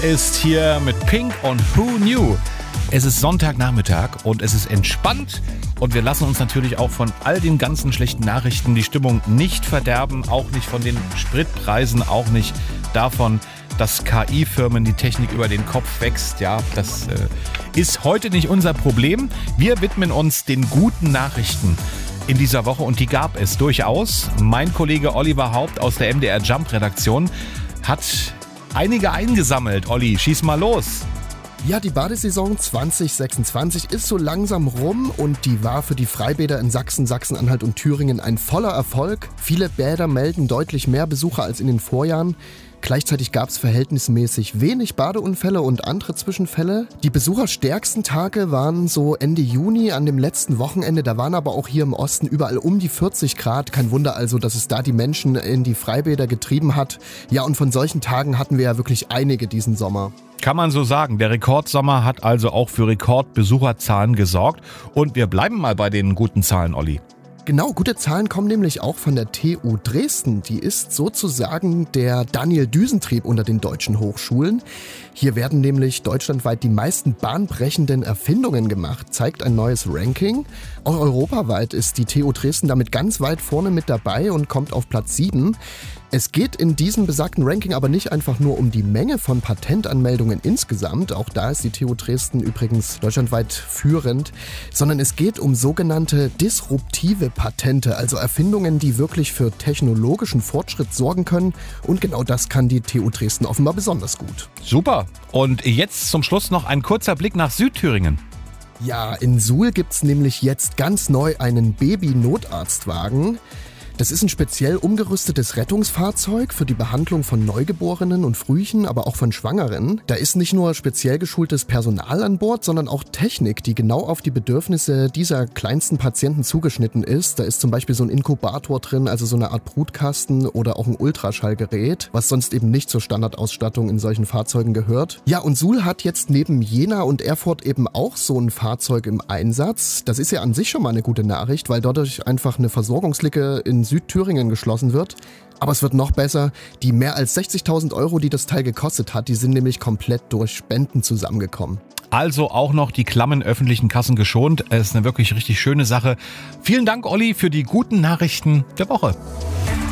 Ist hier mit Pink und Who Knew. Es ist Sonntagnachmittag und es ist entspannt und wir lassen uns natürlich auch von all den ganzen schlechten Nachrichten die Stimmung nicht verderben, auch nicht von den Spritpreisen, auch nicht davon, dass KI-Firmen die Technik über den Kopf wächst. Ja, das ist heute nicht unser Problem. Wir widmen uns den guten Nachrichten in dieser Woche und die gab es durchaus. Mein Kollege Oliver Haupt aus der MDR Jump Redaktion hat einige eingesammelt. Olli, schieß mal los. Ja, die Badesaison 2026 ist so langsam rum und die war für die Freibäder in Sachsen, Sachsen-Anhalt und Thüringen ein voller Erfolg. Viele Bäder melden deutlich mehr Besucher als in den Vorjahren. Gleichzeitig gab es verhältnismäßig wenig Badeunfälle und andere Zwischenfälle. Die besucherstärksten Tage waren so Ende Juni an dem letzten Wochenende. Da waren aber auch hier im Osten überall um die 40 Grad. Kein Wunder also, dass es da die Menschen in die Freibäder getrieben hat. Ja, und von solchen Tagen hatten wir ja wirklich einige diesen Sommer. Kann man so sagen. Der Rekordsommer hat also auch für Rekordbesucherzahlen gesorgt. Und wir bleiben mal bei den guten Zahlen, Olli. Genau, gute Zahlen kommen nämlich auch von der TU Dresden. Die ist sozusagen der Daniel-Düsentrieb unter den deutschen Hochschulen. Hier werden nämlich deutschlandweit die meisten bahnbrechenden Erfindungen gemacht, zeigt ein neues Ranking. Auch europaweit ist die TU Dresden damit ganz weit vorne mit dabei und kommt auf Platz 7. Es geht in diesem besagten Ranking aber nicht einfach nur um die Menge von Patentanmeldungen insgesamt, auch da ist die TU Dresden übrigens deutschlandweit führend, sondern es geht um sogenannte disruptive Patente, also Erfindungen, die wirklich für technologischen Fortschritt sorgen können und genau das kann die TU Dresden offenbar besonders gut. Super. Und jetzt zum Schluss noch ein kurzer Blick nach Südthüringen. Ja, in Suhl gibt's nämlich jetzt ganz neu einen Baby-Notarztwagen. Das ist ein speziell umgerüstetes Rettungsfahrzeug für die Behandlung von Neugeborenen und Frühchen, aber auch von Schwangeren. Da ist nicht nur speziell geschultes Personal an Bord, sondern auch Technik, die genau auf die Bedürfnisse dieser kleinsten Patienten zugeschnitten ist. Da ist zum Beispiel so ein Inkubator drin, also so eine Art Brutkasten oder auch ein Ultraschallgerät, was sonst eben nicht zur Standardausstattung in solchen Fahrzeugen gehört. Ja, und Suhl hat jetzt neben Jena und Erfurt eben auch so ein Fahrzeug im Einsatz. Das ist ja an sich schon mal eine gute Nachricht, weil dadurch einfach eine Versorgungslücke in Südthüringen geschlossen wird. Aber es wird noch besser. Die mehr als 60.000 Euro, die das Teil gekostet hat, die sind nämlich komplett durch Spenden zusammengekommen. Also auch noch die klammen öffentlichen Kassen geschont. Es ist eine wirklich richtig schöne Sache. Vielen Dank, Olli, für die guten Nachrichten der Woche.